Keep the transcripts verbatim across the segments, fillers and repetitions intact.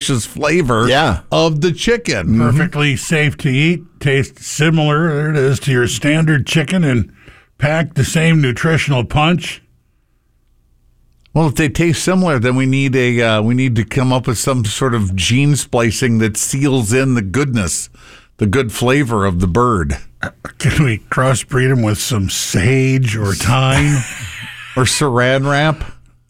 delicious flavor yeah. of the chicken. Perfectly mm-hmm. safe to eat, tastes similar, there it is, to your standard chicken and pack the same nutritional punch. Well, if they taste similar, then we need a uh, we need to come up with some sort of gene splicing that seals in the goodness, the good flavor of the bird. Can we crossbreed them with some sage or thyme? Or saran wrap?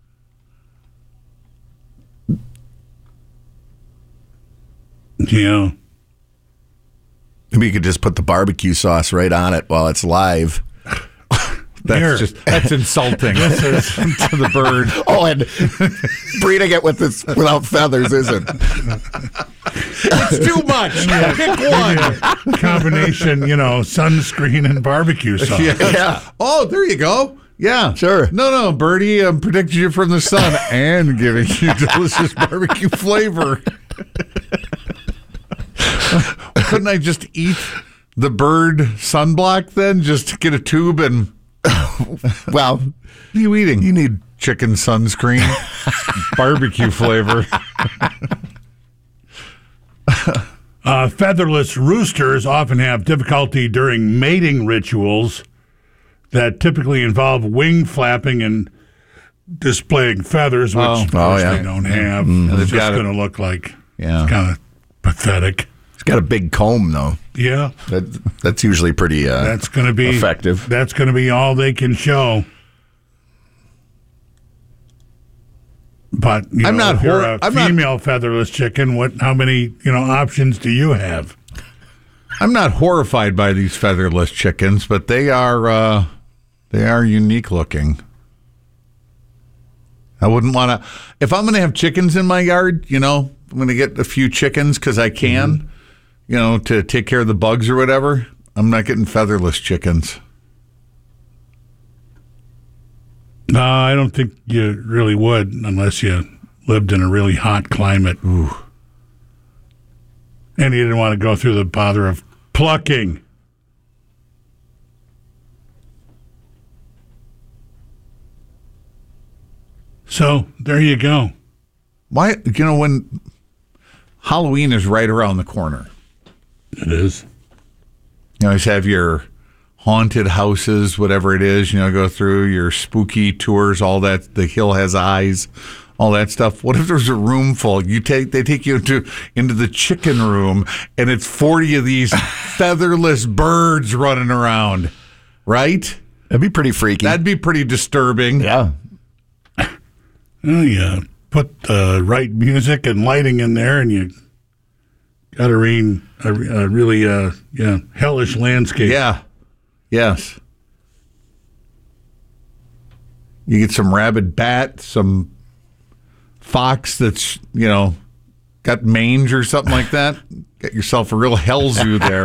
Yeah. Maybe you could just put the barbecue sauce right on it while it's live. That's Here. just that's insulting to the bird. Oh, and breeding it with this without feathers isn't. It's too much. Yeah. Pick one. Combination, you know, sunscreen and barbecue sauce. Yeah. Yeah. Oh, there you go. Yeah. Sure. No, no, Birdie, I'm protecting you from the sun and giving you delicious barbecue flavor. Couldn't I just eat the bird sunblock then? Just get a tube and... Well, what are you eating? You need chicken sunscreen, barbecue flavor. uh, featherless roosters often have difficulty during mating rituals that typically involve wing flapping and displaying feathers, which Oh. of course Oh, yeah. they don't have. Mm. It's They've just got it. going to look like Yeah. kind of pathetic. it's got a big comb though. Yeah, That, that's usually pretty uh, that's going to be effective. That's going to be all they can show. But you I'm know, not if you're hor- a I'm not- female featherless chicken, what? How many you know options do you have? I'm not horrified by these featherless chickens, but they are uh, they are unique looking. I wouldn't want to. If I'm going to have chickens in my yard, you know, I'm going to get a few chickens because I can, mm-hmm. you know, to take care of the bugs or whatever. I'm not getting featherless chickens. No, I don't think you really would unless you lived in a really hot climate. Ooh. And you didn't want to go through the bother of plucking. So there you go. Why, you know, when Halloween is right around the corner, It is. you always have your haunted houses, whatever it is, you know, go through your spooky tours, all that, the hill has eyes, all that stuff. What if there's a room full? You take they take you into into the chicken room and it's forty of these featherless birds running around, right? That'd be pretty freaky. That'd be pretty disturbing. yeah. Well, you put the right music and lighting in there, and you got a, re- a, a really uh, yeah hellish landscape. Yeah. Yes. You get some rabid bat, some fox that's, you know, got mange or something like that. Get yourself a real hell zoo there.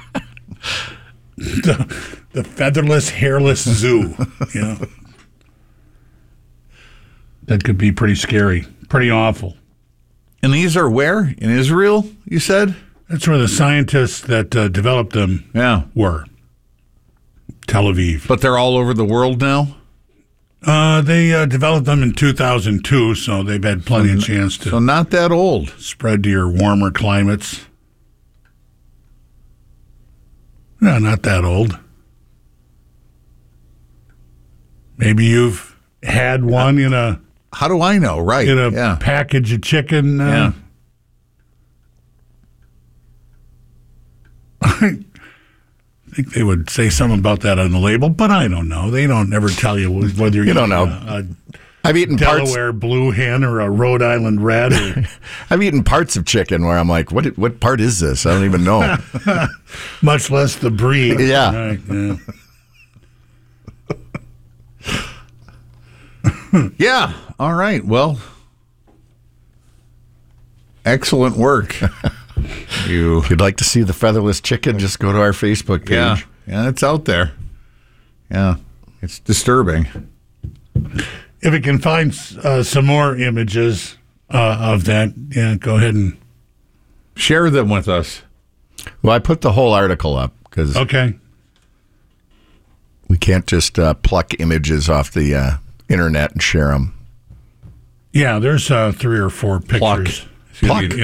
the, the featherless, hairless zoo. Yeah. That could be pretty scary, pretty awful. And these are where? In Israel, you said? That's where the scientists that uh, developed them Yeah. were. Tel Aviv. But they're all over the world now? Uh, they uh, developed them in two thousand two, so they've had plenty of chance to So not that old. spread to your warmer climates. No, not that old. Maybe you've had one in a How do I know? Right. in a yeah. package of chicken. Uh, Yeah. I think they would say something about that on the label, but I don't know. They don't ever tell you whether you're You don't know. a, a I've eaten parts. Delaware blue hen or a Rhode Island red. Or, I've eaten parts of chicken where I'm like, what? What part is this? I don't even know. much less the breed. Yeah. Right, yeah. Yeah. All right. Well, excellent work. You. If you'd like to see the featherless chicken, just go to our Facebook page. Yeah. Yeah, it's out there. Yeah. It's disturbing. If it can find uh, some more images uh, of that, yeah, go ahead and. Share them with us. Well, I put the whole article up because Okay. we can't just uh, pluck images off the uh, internet and share them. Yeah, there's uh, three or four Pluck. pictures. Pluck.